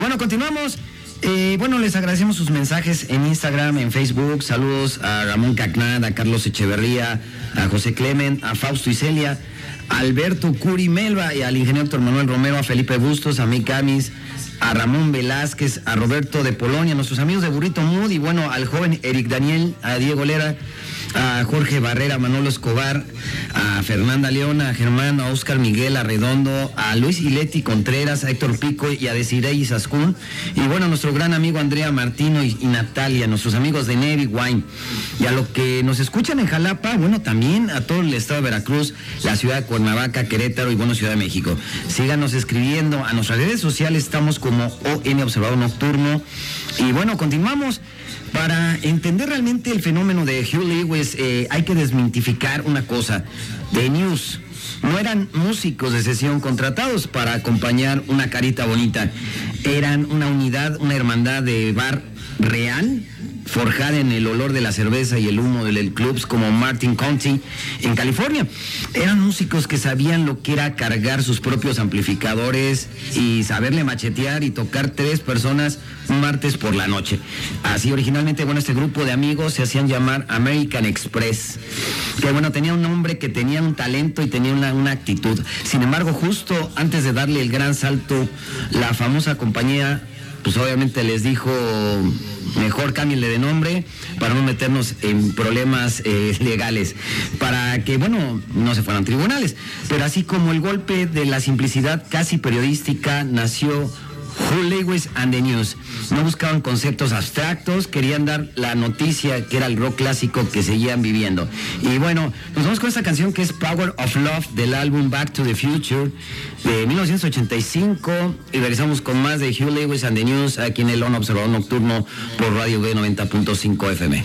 Bueno, continuamos. Les agradecemos sus mensajes en Instagram, en Facebook. Saludos a Ramón Cacnad, a Carlos Echeverría, a José Clement, a Fausto y Celia, a Alberto Curi Melba y al ingeniero Héctor Manuel Romero, a Felipe Bustos, a Mick Camis, a Ramón Velázquez, a Roberto de Polonia, a nuestros amigos de Burrito Mood y al joven Eric Daniel, a Diego Lera, a Jorge Barrera, a Manolo Escobar, a Fernanda León, a Germán, a Óscar Miguel Arredondo, a Luis Ileti Contreras, a Héctor Pico y a Desiree Izaskun, y a nuestro gran amigo Andrea Martino y Natalia, nuestros amigos de Navy Wine, y a los que nos escuchan en Jalapa, también a todo el estado de Veracruz, la ciudad de Cuernavaca, Querétaro y Ciudad de México. Síganos escribiendo a nuestras redes sociales, estamos como ON Observador Nocturno, y continuamos. Para entender realmente el fenómeno de Huey Lewis, hay que desmitificar una cosa. The News no eran músicos de sesión contratados para acompañar una carita bonita. Eran una unidad, una hermandad de bar real, forjada en el olor de la cerveza y el humo del clubs como Martin County en California. Eran músicos que sabían lo que era cargar sus propios amplificadores y saberle machetear y tocar 3 personas un martes por la noche. Así originalmente, este grupo de amigos se hacían llamar American Express, que tenía un nombre, que tenía un talento y tenía una actitud. Sin embargo, justo antes de darle el gran salto, la famosa compañía obviamente les dijo: mejor cámbienle de nombre para no meternos en problemas legales, para que, no se fueran tribunales. Pero así como el golpe de la simplicidad casi periodística, nació Huey Lewis and the News. No buscaban conceptos abstractos, querían dar la noticia que era el rock clásico que seguían viviendo. Y nos vamos con esta canción que es Power of Love del álbum Back to the Future de 1985, y regresamos con más de Huey Lewis and the News aquí en el ON Observador Nocturno por Radio B 90.5 FM.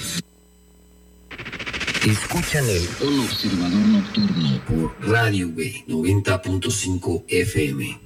Escuchan el ON Observador Nocturno por Radio B 90.5 FM.